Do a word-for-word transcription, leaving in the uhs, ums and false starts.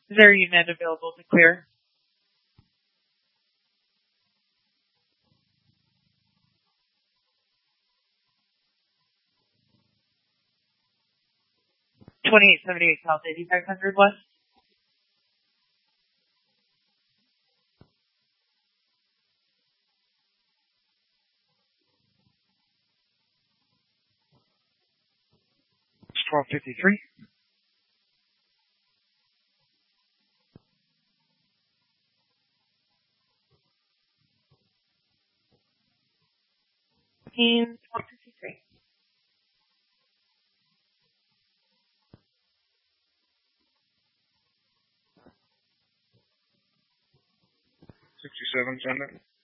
Is there a unit available to clear? twenty-eight seventy-eight South eighty-five hundred West. twelve fifty-three. twelve fifty-three. sixty-seven, send it.